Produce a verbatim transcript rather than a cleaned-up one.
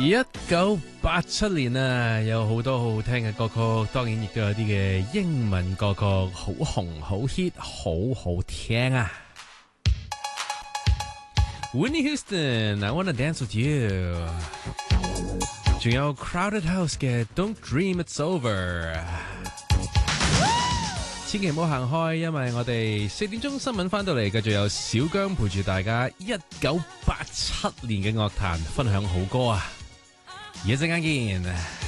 一九八七年啊，有好多好好聽嘅歌曲，當然亦都有啲嘅英文歌曲，好紅好 hit，好好聽啊。Whitney Houston，I wanna dance with you。仲有 Crowded House 嘅 Don't Dream It's Over。千祈唔好行開，因為我哋四點鐘新聞翻到嚟，繼續有小姜陪住大家一九八七年嘅樂壇分享好歌啊！一陣間見。